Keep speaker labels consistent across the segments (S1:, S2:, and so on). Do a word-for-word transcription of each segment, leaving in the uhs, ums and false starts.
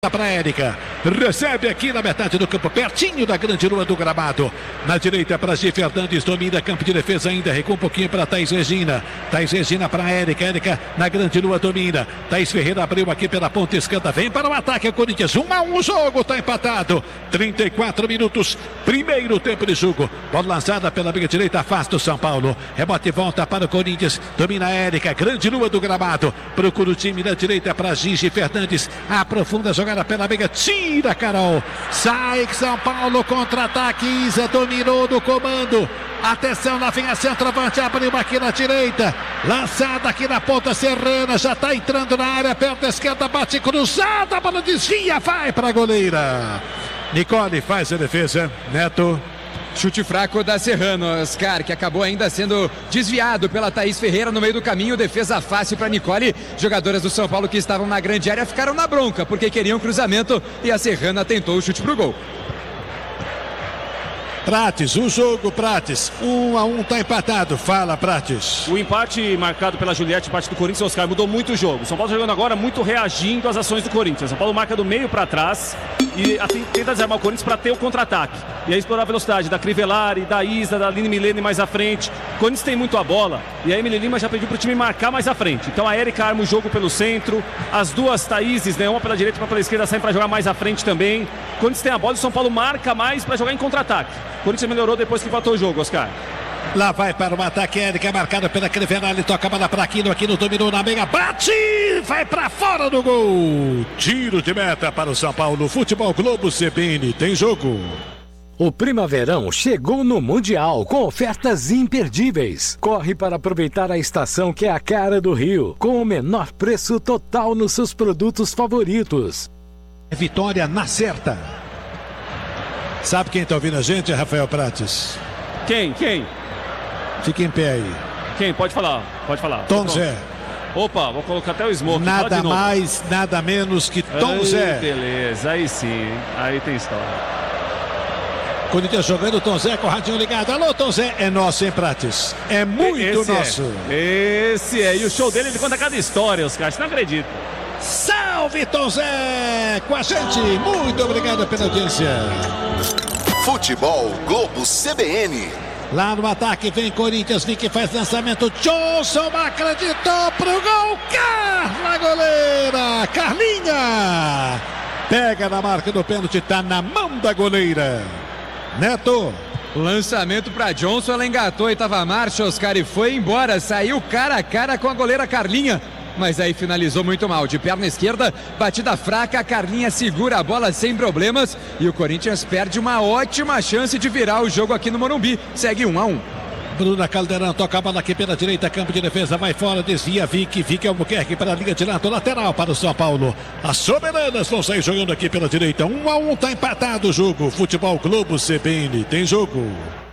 S1: Para Érica, recebe aqui na metade do campo, pertinho da grande lua do gramado. Na direita para Gi Fernandes, domina campo de defesa ainda, recua um pouquinho para Thaís Regina. Thaís Regina para Érica, Érica na grande lua domina. Thaís Ferreira abriu aqui pela ponta esquerda, vem para o ataque o Corinthians, um a um o jogo, está empatado. trinta e quatro minutos, primeiro tempo de jogo. Bola lançada pela meia direita, afasta o São Paulo. Rebote e volta para o Corinthians, domina a Érica, grande lua do gramado. Procura o time na direita para Gigi Fernandes, aprofunda a jogada pela meia, tira Carol, sai São Paulo, contra-ataque, Isa dominou do comando, atenção, lá vem a centroavante, abriu aqui na direita, lançada aqui na ponta, Serrana, já está entrando na área, perto da esquerda, bate cruzada, a bola desvia, vai para a goleira, Nicole faz a defesa, Neto.
S2: Chute fraco da Serrano, Oscar, que acabou ainda sendo desviado pela Thaís Ferreira no meio do caminho. Defesa fácil para Nicole. Jogadoras do São Paulo que estavam na grande área ficaram na bronca porque queriam cruzamento e a Serrana tentou o chute pro gol.
S1: Prates, o jogo, Prates, um a um, tá empatado, fala Prates.
S3: O empate marcado pela Juliette, empate do Corinthians, Oscar, mudou muito o jogo. São Paulo jogando agora muito reagindo às ações do Corinthians. São Paulo marca do meio para trás e tenta desarmar o Corinthians para ter o contra-ataque. E aí explorar a velocidade da Crivellari, da Isa, da Aline Milene mais à frente. O Corinthians tem muito a bola e a Emily Lima já pediu pro time marcar mais à frente. Então a Érica arma o jogo pelo centro, as duas Thaíses, né, uma pela direita e uma pela esquerda, saem para jogar mais à frente também. O Corinthians tem a bola e o São Paulo marca mais para jogar em contra-ataque. O Corinthians melhorou depois que empatou o jogo, Oscar.
S1: Lá vai para o ataque, Érica, marcada pela Crivellari, toca a bola para Aquino, Aquino dominou na meia, bate, vai para fora do gol. Tiro de meta para o São Paulo, Futebol Globo C B N, tem jogo.
S4: O Primaverão chegou no Mundial com ofertas imperdíveis. Corre para aproveitar a estação que é a cara do Rio, com o menor preço total nos seus produtos favoritos.
S1: Vitória na certa. Sabe quem está ouvindo a gente, Rafael Prates?
S3: Quem? Quem?
S1: Fica em pé aí.
S3: Quem? Pode falar, pode falar.
S1: Tom Zé.
S3: Opa, vou colocar até o smoke.
S1: Nada mais, nada menos que Tom
S3: Ai,
S1: Zé.
S3: Beleza, aí sim, aí tem história.
S1: Corinthians jogando, Tom Zé com o radinho ligado. Alô, Tom Zé, é nosso, hein, Prates? É muito
S3: Esse
S1: nosso.
S3: É. Esse é, e o show dele, ele conta cada história, os caras, você não acredita.
S1: Salve, Tom Zé, com a gente. Muito obrigado pela audiência.
S5: Futebol Globo C B N.
S1: Lá no ataque vem Corinthians, Vicky faz lançamento, Johnson acreditou pro gol, Carla goleira, Carlinha, pega na marca do pênalti, tá na mão da goleira, Neto.
S2: Lançamento para Johnson, ela engatou e tava a marcha, Oscar, e foi embora, saiu cara a cara com a goleira Carlinha. Mas aí finalizou muito mal, de perna esquerda, batida fraca, a Carlinha segura a bola sem problemas e o Corinthians perde uma ótima chance de virar o jogo aqui no Morumbi, segue um a um.
S1: Bruna Caldeirão toca a bola aqui pela direita, campo de defesa, vai fora, desvia, Vicky, Vicky Albuquerque para a linha de lado, lateral para o São Paulo. As soberanas vão sair jogando aqui pela direita, um a um, tá empatado o jogo, Futebol Globo C B N, tem jogo.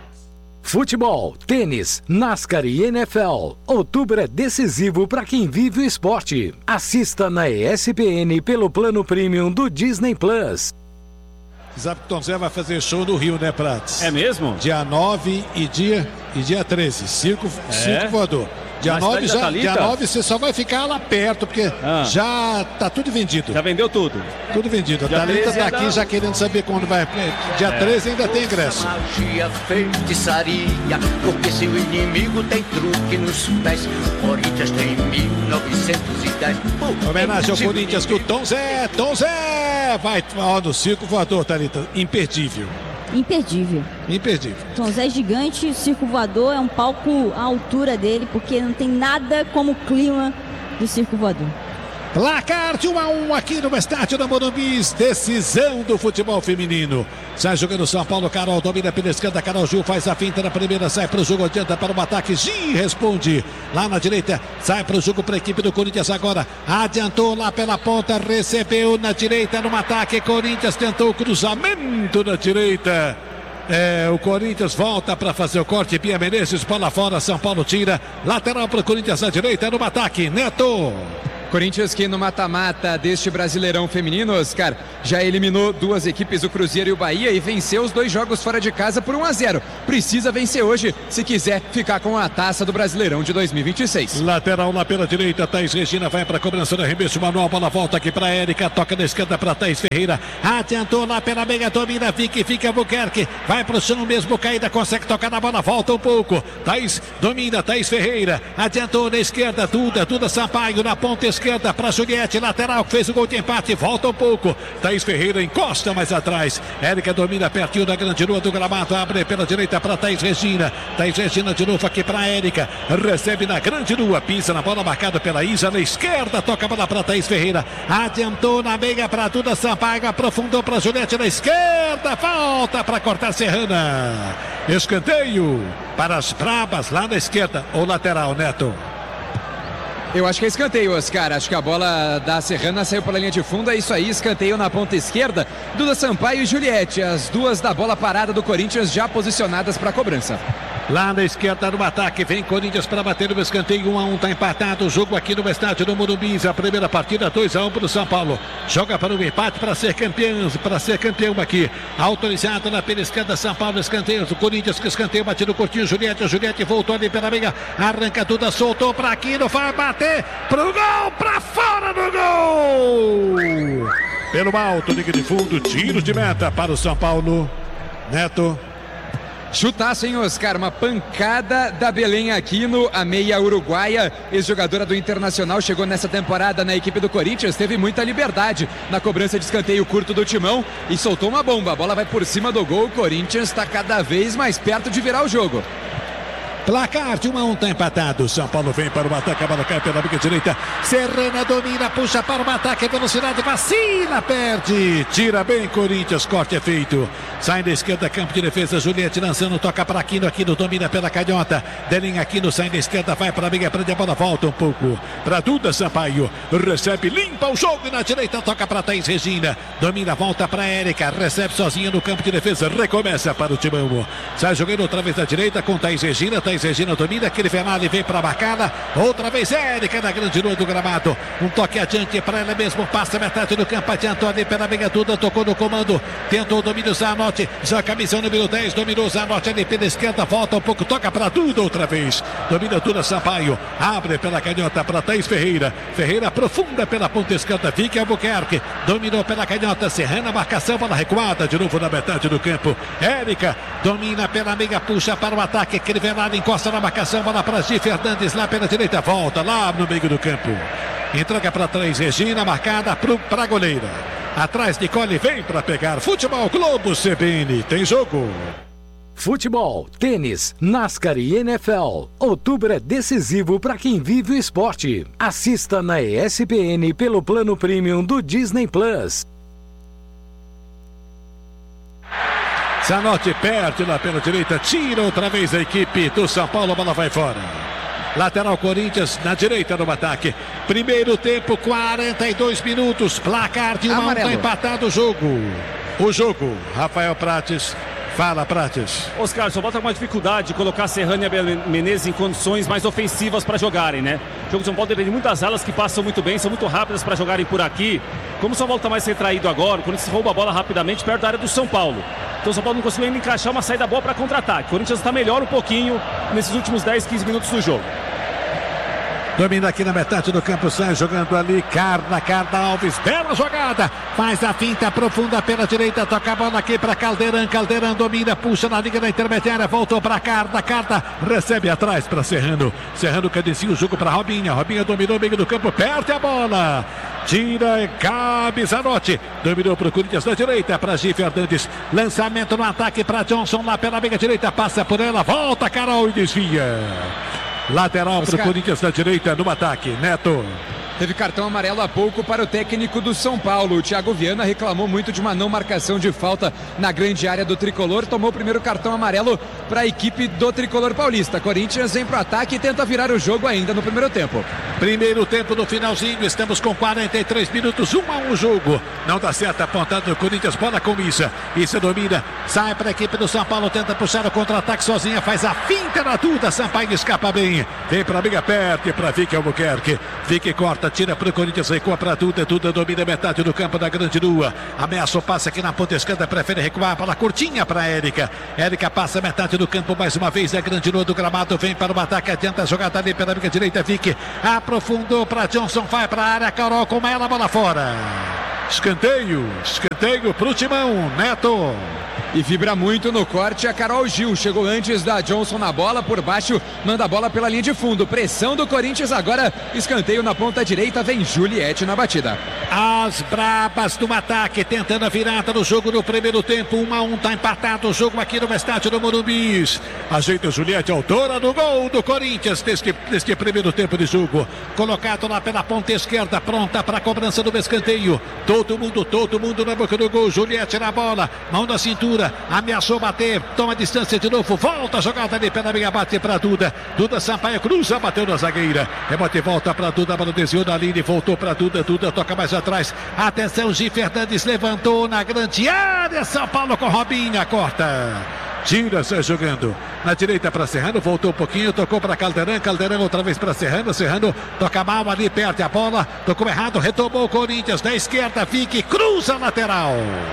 S4: Futebol, tênis, NASCAR e N F L. Outubro é decisivo para quem vive o esporte. Assista na E S P N pelo plano premium do Disney Plus.
S1: Você sabe que o Tom Zé vai fazer show no Rio, né, Prates?
S3: É mesmo?
S1: Dia nove e dia, e dia treze. Circo, é? Circo voador. Dia nove, já, dia nove você só vai ficar lá perto, porque ah. já tá tudo vendido.
S3: Já vendeu tudo?
S1: Tudo vendido. A Thalita tá aqui já querendo saber quando vai. Dia é. treze ainda tem ingresso.
S6: Magia, feitiçaria, porque seu inimigo tem truque nos pés. Corinthians tem mil novecentos e dez.
S1: Homenagem ao Corinthians com o Tom Zé. Tom Zé! Vai ó, no circo voador, Thalita. Imperdível.
S7: Imperdível.
S1: Imperdível.
S7: Tom Zé é gigante, Circo Voador é um palco à altura dele, porque não tem nada como o clima do Circo Voador.
S1: Placar de um a um aqui no estádio da Morumbi, decisão do futebol feminino. Sai jogando São Paulo, Carol domina pela esquerda, Carol Gil faz a finta na primeira, sai para o jogo, adianta para o ataque, Gi responde lá na direita, sai para o jogo para a equipe do Corinthians agora, adiantou lá pela ponta, recebeu na direita no ataque, Corinthians tentou o cruzamento na direita. É, o Corinthians volta para fazer o corte, Pia Menezes, bola fora, São Paulo tira, lateral para o Corinthians na direita, no ataque, Neto.
S2: Corinthians que no mata-mata deste Brasileirão feminino, Oscar, já eliminou duas equipes, o Cruzeiro e o Bahia, e venceu os dois jogos fora de casa por um a zero. Precisa vencer hoje se quiser ficar com a taça do Brasileirão de dois mil e vinte e seis.
S1: Lateral lá pela direita, Thaís Regina vai para a cobrança do arremesso manual, bola volta aqui para Érica, toca da esquerda para Thaís Ferreira, adiantou lá pela meia, domina, fica, fica Albuquerque, vai para o chão mesmo, caída, consegue tocar na bola, volta um pouco, Thaís domina, Thaís Ferreira, adiantou na esquerda, Duda, Duda Sampaio na ponta esquerda para Juliette, lateral que fez o gol de empate, volta um pouco, Thaís Ferreira encosta mais atrás, Érica domina pertinho da grande rua do gramado, abre pela direita para Thaís Regina, Thaís Regina de novo aqui para Érica, recebe na grande rua, pisa na bola marcada pela Isa, na esquerda, toca a bola para Thaís Ferreira, adiantou na meia para Duda Sampaio, aprofundou para Juliette na esquerda, falta para cortar Serrana, escanteio para as brabas lá na esquerda, ou lateral, Neto?
S2: Eu acho que é escanteio, Oscar. Acho que a bola da Serrana saiu pela linha de fundo. É isso aí, escanteio na ponta esquerda. Duda Sampaio e Juliette, as duas da bola parada do Corinthians já posicionadas para a cobrança.
S1: Lá na esquerda no ataque, vem Corinthians para bater no escanteio, um a um, tá empatado o jogo aqui no estádio do Morumbi, a primeira partida dois a um para o São Paulo, joga para o empate para ser campeão, para ser campeão aqui, autorizado na pela esquerda São Paulo, escanteio, o Corinthians que escanteio, batido curtinho, Juliette, Juliette voltou ali pela meia, arranca Duda, soltou para Aquino, vai bater pro gol, para fora do gol, pelo alto, liga de fundo, tiro de meta para o São Paulo, Neto.
S2: Chutaço, hein, Oscar? Uma pancada da Belém Aquino, a meia uruguaia, ex-jogadora do Internacional, chegou nessa temporada na equipe do Corinthians, teve muita liberdade na cobrança de escanteio curto do Timão e soltou uma bomba. A bola vai por cima do gol, o Corinthians está cada vez mais perto de virar o jogo.
S1: Placar de um a um, tá empatado. São Paulo vem para o ataque, a bola cai pela bica direita. Serrana domina, puxa para o ataque, velocidade, vacila, perde. Tira bem, Corinthians, corte é feito. Sai da esquerda, campo de defesa, Juliette lançando, toca para Aquino, Aquino domina pela canhota. Delinha Aquino sai da esquerda, vai para a bica, prende a bola, volta um pouco. Para Duda Sampaio, recebe, limpa o jogo e na direita, toca para Thaís Regina. Domina, volta para Érica, recebe sozinha no campo de defesa, recomeça para o Timão. Sai jogando outra vez na direita com Thaís Regina, Thaís Regina domina, aquele Fernali vem para a marcada, outra vez Érica na grande lua do gramado, um toque adiante para ela mesmo, passa metade do campo, adiantou ali pela meia Duda, tocou no comando, tentou o domínio Zanotti, já camisa número dez, dominou Zanotti ali pela esquerda, volta um pouco, toca para Duda outra vez, domina Duda Sampaio, abre pela canhota para Thaís Ferreira, Ferreira aprofunda pela ponta esquerda, fica Albuquerque, dominou pela canhota, Serrana, marcação, bola recuada, de novo na metade do campo, Érica domina pela meia, puxa para o ataque, aquele Fernali encosta na marcação, bola para Gi Fernandes lá pela direita, volta lá no meio do campo, entrega para trás, Regina, marcada para a goleira, atrás Nicole vem para pegar, Futebol Globo C B N, tem jogo.
S4: Futebol, tênis, NASCAR e N F L. Outubro é decisivo para quem vive o esporte. Assista na E S P N pelo plano premium do Disney Plus.
S1: Zanotti perde lá pela direita, tira outra vez a equipe do São Paulo, a bola vai fora. Lateral Corinthians na direita no ataque. Primeiro tempo, quarenta e dois minutos, placar de um a um, tá empatado o jogo. O jogo, Rafael Prates. Fala, Prates.
S3: Oscar, só bota uma dificuldade de colocar Serrana e Menezes em condições mais ofensivas para jogarem, né? O jogo de São Paulo depende de muitas alas que passam muito bem, são muito rápidas para jogarem por aqui. Como o São Paulo está mais retraído agora, quando se rouba a bola rapidamente perto da área do São Paulo. Então o São Paulo não conseguiu ainda encaixar uma saída boa para contra-ataque. O Corinthians está melhor um pouquinho nesses últimos dez, quinze minutos do jogo.
S1: Domina aqui na metade do campo, sai jogando ali, Carla, Carla Alves, bela jogada, faz a finta profunda pela direita, toca a bola aqui para Caldeirão, Caldeirão domina, puxa na liga da intermediária, voltou para Carla, Carla recebe atrás para Serrano, Serrano cadencia o jogo para Robinha, Robinha dominou o meio do campo, perde a bola, tira, cabe Zanotti, dominou para o Corinthians na direita, para Gi Fernandes, lançamento no ataque para Johnson lá pela meia direita, passa por ela, volta Carol e desvia. Lateral para o Corinthians na direita no ataque, Neto.
S2: Teve cartão amarelo há pouco para o técnico do São Paulo. O Thiago Viana reclamou muito de uma não marcação de falta na grande área do Tricolor. Tomou o primeiro cartão amarelo para a equipe do Tricolor Paulista. Corinthians vem para o ataque e tenta virar o jogo ainda no primeiro tempo.
S1: Primeiro tempo no finalzinho, estamos com quarenta e três minutos, um a um jogo. Não dá certo, apontado no Corinthians, bola com Isa. Isa domina, sai para a equipe do São Paulo, tenta puxar o contra-ataque sozinha, faz a finta na Duda, Sampaio escapa bem. Vem para a briga perto para Vicky Albuquerque. Vicky corta, levanta, tira para o Corinthians, recua para Duda. Duda domina metade do campo da Grande Lua. Ameaça o passe aqui na ponta esquerda, prefere recuar para a curtinha para Érica. Érica passa metade do campo mais uma vez. A Grande Lua do gramado vem para o ataque. Adianta a jogada ali pela amiga direita. Vick aprofundou para Johnson, vai para a área. Carol com ela, bola fora. Escanteio, escanteio para o Timão, Neto.
S2: E vibra muito no corte a Carol Gil. Chegou antes da Johnson na bola, por baixo, manda a bola pela linha de fundo. Pressão do Corinthians agora, escanteio na ponta direita, vem Juliette na batida.
S1: As brabas do ataque, tentando a virada no jogo no primeiro tempo. um a um, tá empatado o jogo aqui no estádio do Morumbi. Ajeita Juliette, autora do gol do Corinthians neste, neste primeiro tempo de jogo. Colocado lá pela ponta esquerda, pronta para a cobrança do escanteio. Todo mundo, todo mundo na boca do gol. Juliette na bola, mão na cintura. Ameaçou bater, toma distância de novo, volta a jogada ali pela meia, bate para Duda. Duda Sampaio cruza, bateu na zagueira. Rebote, volta para Duda, bola desviou da linha, voltou para Duda. Duda toca mais atrás. Atenção, Gi Fernandes levantou na grande área. São Paulo com Robinha, corta. Tira, sai jogando na direita para Serrano, voltou um pouquinho, tocou para Caldeirão, Caldeirão outra vez para Serrano, Serrano toca mal ali, perde a bola, tocou errado, retomou o Corinthians na esquerda, Vick cruza lateral.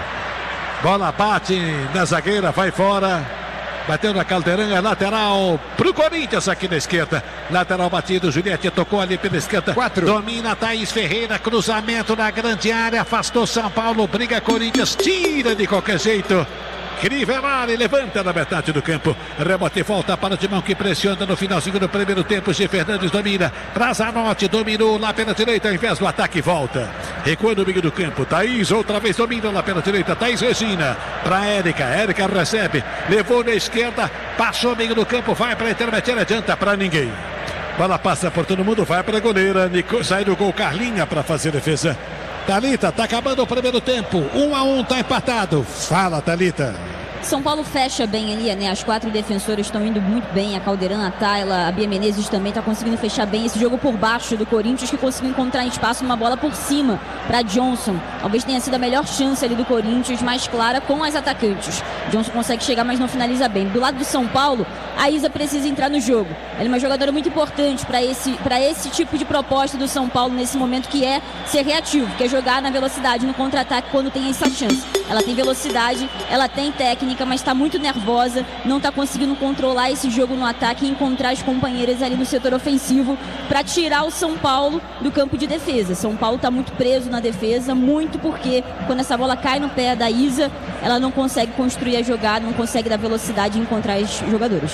S1: Bola bate na zagueira, vai fora. Bateu na Caldeirão, é lateral pro Corinthians aqui na esquerda. Lateral batido, Juliette tocou ali pela esquerda.
S2: Quatro.
S1: Domina Thaís Ferreira, cruzamento na grande área, afastou São Paulo, briga Corinthians, tira de qualquer jeito. Crivellari levanta na metade do campo. Rebote, volta para o Timão que pressiona no finalzinho do primeiro tempo. G. Fernandes domina. Pra Zanotti, dominou lá pela direita. Ao invés do ataque, volta. Recua no meio do campo. Thaís outra vez domina lá pela direita. Thaís Regina. Pra Érica. Érica recebe. Levou na esquerda. Passou meio do campo. Vai pra intermediária. Adianta pra ninguém. Bola passa por todo mundo. Vai pra goleira. Nico, sai do gol Carlinha pra fazer defesa. Thalita, tá acabando o primeiro tempo. Um a um, tá empatado. Fala, Thalita.
S7: São Paulo fecha bem ali, né? As quatro defensoras estão indo muito bem. A Caldeirão, a Tayla, a Bia Menezes também tá conseguindo fechar bem esse jogo por baixo do Corinthians, que conseguiu encontrar espaço numa bola por cima para Johnson. Talvez tenha sido a melhor chance ali do Corinthians, mais clara com as atacantes. Johnson consegue chegar, mas não finaliza bem. Do lado do São Paulo, a Isa precisa entrar no jogo. Ela é uma jogadora muito importante para esse, para esse tipo de proposta do São Paulo nesse momento, que é ser reativo, que é jogar na velocidade, no contra-ataque quando tem essa chance. Ela tem velocidade, ela tem técnica, mas está muito nervosa, não está conseguindo controlar esse jogo no ataque e encontrar as companheiras ali no setor ofensivo para tirar o São Paulo do campo de defesa. São Paulo está muito preso na defesa, muito porque quando essa bola cai no pé da Isa, ela não consegue construir a jogada, não consegue dar velocidade e encontrar as jogadoras.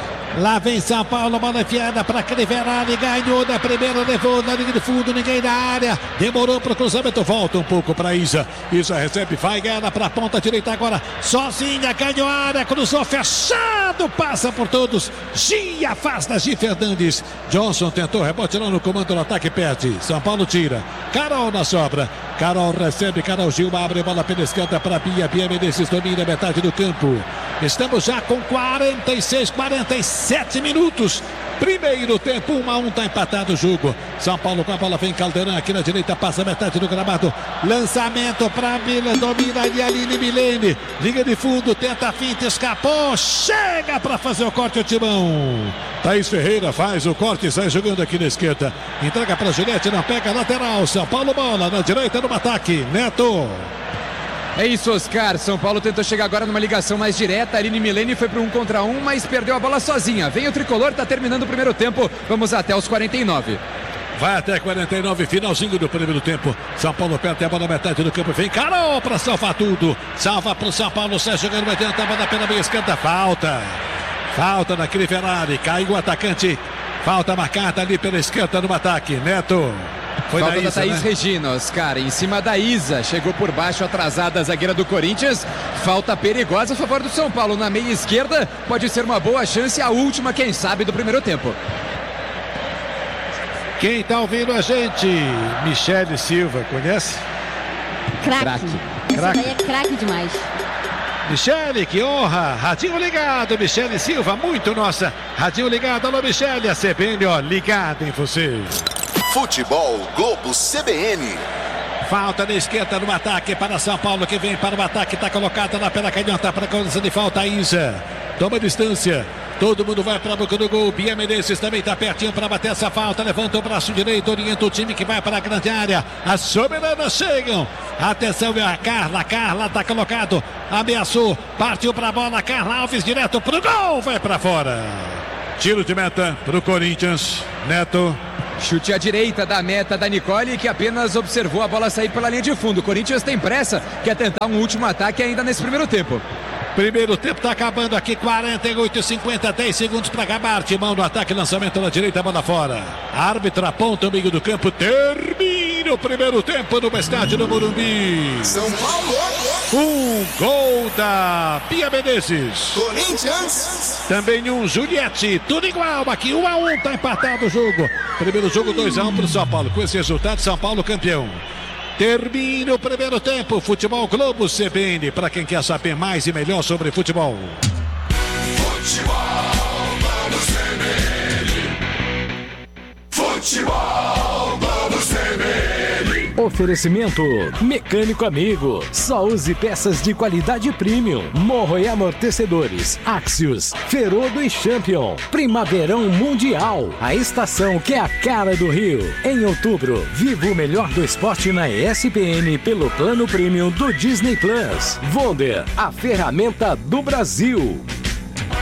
S1: Lá vem São Paulo, bola enfiada para Crivellari, ganhou da primeira, levou na linha de fundo, ninguém na área, demorou para o cruzamento, volta um pouco para Isa. Isa recebe, vai ela para a ponta direita agora, sozinha, ganhou a área, cruzou, fechado, passa por todos, Gia afasta, Gi Fernandes. Johnson tentou, rebote lá no comando do ataque, perde. São Paulo tira, Carol na sobra. Carol recebe, Carol Gil abre bola pela esquerda para Bia, Bia Menezes domina metade do campo. Estamos já com quarenta e seis, quarenta e sete minutos. Primeiro tempo, um a um, tá empatado o jogo. São Paulo com a bola, vem Caldeirão aqui na direita, passa metade do gramado. Lançamento para Mila, domina ali Aline Milene. Liga de fundo, tenta a finta, escapou, chega para fazer o corte o Timão. Thaís Ferreira faz o corte, sai jogando aqui na esquerda. Entrega para Juliette, não pega, lateral. São Paulo bola na direita no ataque. Neto.
S2: É isso, Oscar. São Paulo tentou chegar agora numa ligação mais direta. Aline Milene foi para um contra um, mas perdeu a bola sozinha. Vem o tricolor, tá terminando o primeiro tempo. Vamos até os quarenta e nove.
S1: Vai até quarenta e nove, finalzinho do primeiro tempo. São Paulo perde a bola na metade do campo. Vem Carol para salvar tudo. Salva para o São Paulo. Sai jogando, adianta a bola pela meia esquerda. Falta. Falta na Crivellari. Caiu o atacante. Falta marcada ali pela esquerda no ataque. Neto.
S2: Foi Falta da, Isa, da Thaís, né? Regina, Oscar, em cima da Isa, chegou por baixo, atrasada a zagueira do Corinthians. Falta perigosa a favor do São Paulo na meia esquerda, pode ser uma boa chance, a última, quem sabe, do primeiro tempo.
S1: Quem tá ouvindo a gente? Michele Silva, conhece?
S7: Craque. Essa
S1: Craque.
S7: daí é craque demais.
S1: Michele, que honra! Radinho ligado, Michele Silva, muito nossa. Radinho ligado, alô Michele, a C B N, ó, ligada em você.
S5: Futebol Globo C B N.
S1: Falta na esquerda no ataque para São Paulo, que vem para o ataque, está colocada lá pela canhota para a condição de falta. Isa toma distância, Todo mundo vai para a boca do gol. Bia Menezes também está pertinho para bater essa falta. Levanta o braço direito, orienta o time que vai para a grande área. As soberanas chegam. Atenção, é a Carla. Carla está colocado. Ameaçou. Partiu para a bola. Carla Alves direto para o gol. Vai para fora. Tiro de meta para o Corinthians. Neto.
S2: Chute à direita da meta da Nicole, que apenas observou a bola sair pela linha de fundo. O Corinthians tem pressa, quer tentar um último ataque ainda nesse primeiro tempo.
S1: Primeiro tempo está acabando aqui, quarenta e oito, cinquenta, dez segundos para acabar. Timão no ataque, lançamento na direita, bola fora. Árbitro aponta o meio do campo, termina o primeiro tempo no estádio do Morumbi.
S5: São Paulo.
S1: Um gol da Bia Menezes.
S5: Corinthians.
S1: Também um Juliette, tudo igual aqui, um a um, está empatado o jogo. Primeiro jogo, dois a um para o São Paulo. Com esse resultado, São Paulo campeão. Termina o primeiro tempo, Futebol Globo C B N, para quem quer saber mais e melhor sobre futebol.
S5: Futebol Globo C B N. Futebol Globo C B N.
S4: Oferecimento Mecânico Amigo. Só use peças de qualidade premium. Morro e amortecedores. Axios, Ferodo e Champion. Primaverão Mundial. A estação que é a cara do Rio. Em outubro, viva o melhor do esporte na E S P N pelo plano premium do Disney Plus. Wonder, a ferramenta do Brasil.